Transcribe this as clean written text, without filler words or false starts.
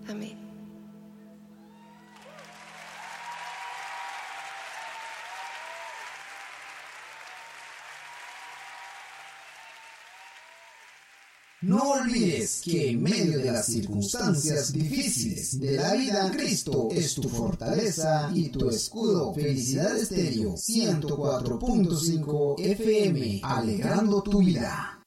Amén. No olvides que en medio de las circunstancias difíciles de la vida, Cristo es tu fortaleza y tu escudo. Felicidad Estéreo 104.5 FM, alegrando tu vida.